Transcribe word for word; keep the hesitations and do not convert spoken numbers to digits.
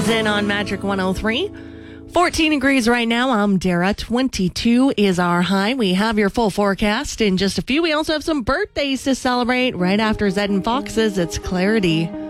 in on Magic one oh three. fourteen degrees right now. I'm Dara. twenty-two is our high. We have your full forecast in just a few. We also have some birthdays to celebrate right after Zed and Fox's. It's Clarity.